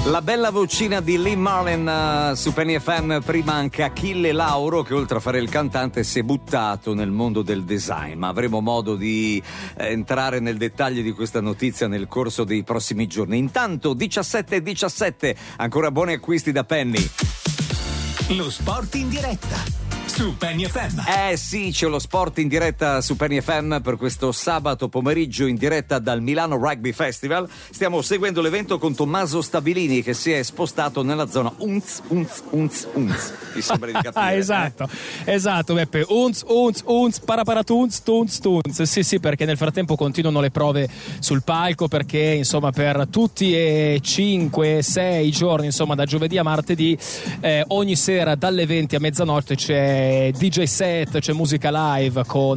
La bella vocina di Lee Marlin su Penny FM, prima anche Achille Lauro, che oltre a fare il cantante si è buttato nel mondo del design, ma avremo modo di entrare nel dettaglio di questa notizia nel corso dei prossimi giorni. Intanto 17:17, ancora buoni acquisti da Penny. Lo sport in diretta su Penny FM. Sì, c'è lo sport in diretta su Penny FM per questo sabato pomeriggio in diretta dal Milano Rugby Festival. Stiamo seguendo l'evento con Tommaso Stabilini, che si è spostato nella zona Unz. Mi sembra di capire. Esatto Beppe, Unz, paratunz. Sì, perché nel frattempo continuano le prove sul palco, perché insomma per tutti e 5-6 giorni, insomma da giovedì a martedì, ogni sera dalle 20 a mezzanotte c'è DJ set, c'è musica live con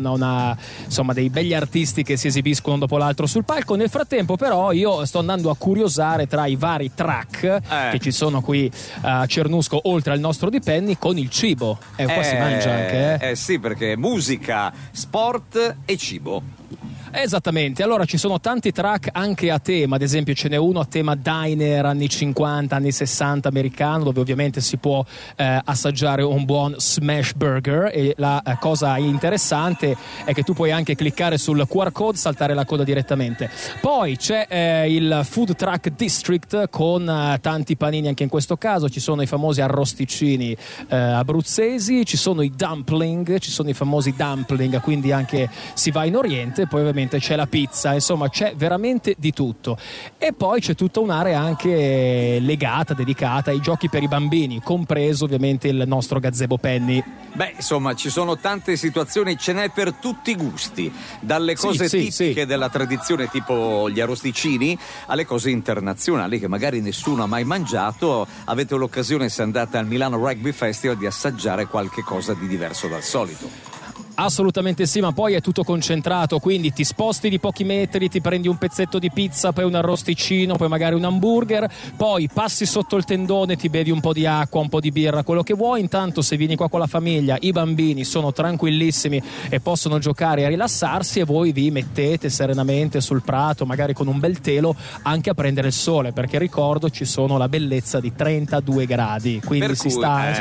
dei begli artisti che si esibiscono dopo l'altro sul palco. Nel frattempo però io sto andando a curiosare tra i vari track che ci sono qui a Cernusco, oltre al nostro di Penny, con il cibo. Qua si mangia anche. Sì, perché musica, sport e cibo. Esattamente, allora ci sono tanti track anche a tema, ad esempio ce n'è uno a tema diner anni 50, anni 60 americano, dove ovviamente si può assaggiare un buon smash burger, e la cosa interessante è che tu puoi anche cliccare sul QR code, saltare la coda direttamente. Poi c'è il food truck district con tanti panini anche in questo caso, ci sono i famosi arrosticini abruzzesi, ci sono i dumpling, ci sono i famosi dumpling, quindi anche si va in Oriente, poi ovviamente c'è la pizza, insomma c'è veramente di tutto. E poi c'è tutta un'area anche legata, dedicata ai giochi per i bambini, compreso ovviamente il nostro gazebo Penny. Insomma ci sono tante situazioni, ce n'è per tutti i gusti, dalle cose tipiche della tradizione tipo gli arrosticini alle cose internazionali che magari nessuno ha mai mangiato. Avete l'occasione, se andate al Milano Rugby Festival, di assaggiare qualche cosa di diverso dal solito. Assolutamente sì, ma poi è tutto concentrato, quindi ti sposti di pochi metri, ti prendi un pezzetto di pizza, poi un arrosticino, poi magari un hamburger, poi passi sotto il tendone, ti bevi un po' di acqua, un po' di birra, quello che vuoi. Intanto se vieni qua con la famiglia, i bambini sono tranquillissimi e possono giocare e rilassarsi, e voi vi mettete serenamente sul prato, magari con un bel telo, anche a prendere il sole, perché ricordo ci sono la bellezza di 32 gradi, quindi si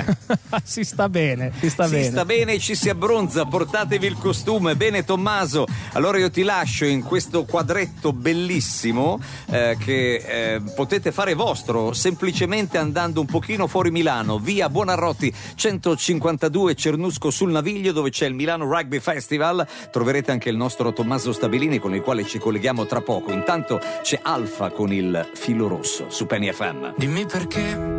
sta bene, si sta bene, ci si abbronza. Portatevi il costume. Bene Tommaso, allora io ti lascio in questo quadretto bellissimo che potete fare vostro semplicemente andando un pochino fuori Milano, via Buonarroti 152 Cernusco sul Naviglio, dove c'è il Milano Rugby Festival. Troverete anche il nostro Tommaso Stabilini, con il quale ci colleghiamo tra poco. Intanto c'è Alfa con il filo rosso su Penny FM. Dimmi perché